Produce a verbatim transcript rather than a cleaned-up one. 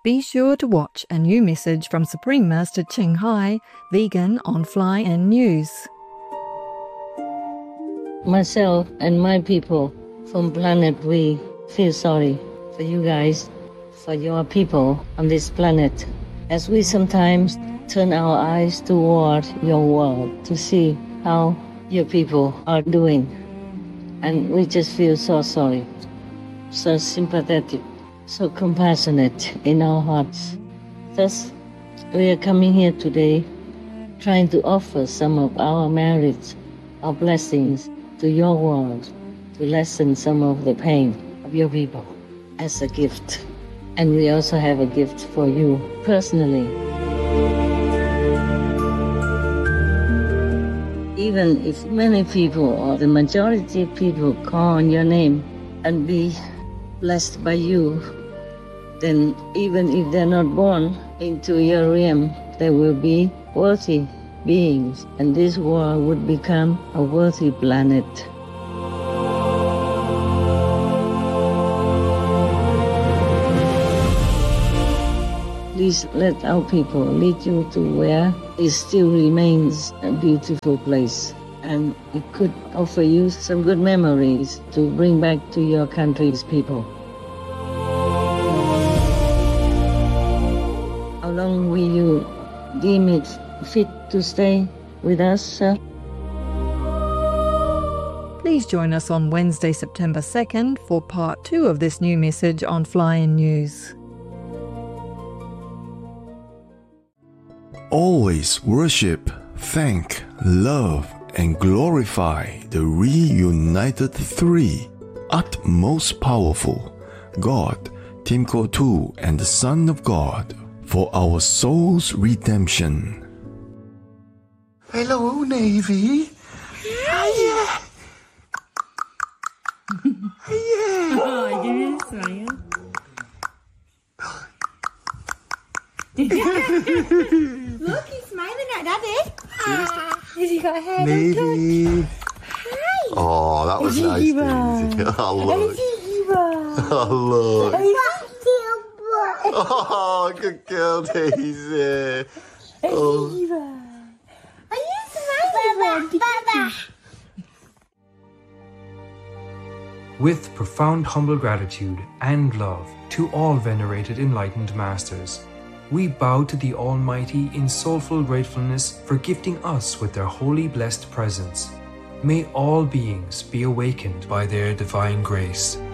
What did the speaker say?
Be sure to watch a new message from Supreme Master Ching Hai, vegan, on Fly In News. Myself and my people from planet we feel sorry for you guys, for your people on this planet, as we sometimes turn our eyes toward your world to see how your people are doing. And we just feel so sorry, so sympathetic, so compassionate in our hearts. Thus, we are coming here today trying to offer some of our merits, our blessings to your world, to lessen some of the pain of your people as a gift. And we also have a gift for you personally. Even if many people or the majority of people call on your name and be blessed by you, then even if they're not born into your realm, they will be worthy beings, and this world would become a worthy planet. Please let our people lead you to where it still remains a beautiful place, and it could offer you some good memories to bring back to your country's people. How long will you deem it fit to stay with us, sir? Please join us on Wednesday, September second for part two of this new message on Fly In News. Always worship, thank, love, and glorify the reunited three, utmost powerful, God, Timko two, and the Son of God, for our soul's redemption. Hello, Navy. Hiya. Hiya. Oh, you're smiling. Look, he's smiling at Daddy. Ah, has he got a hair? Navy. Hi. Oh, that was nice, Daisy. Oh, look. Oh, look. Oh, good girl, Daisy. Oh. Are you smiling? Baba. With profound humble gratitude and love to all venerated enlightened masters, we bow to the Almighty in soulful gratefulness for gifting us with their holy blessed presence. May all beings be awakened by their divine grace.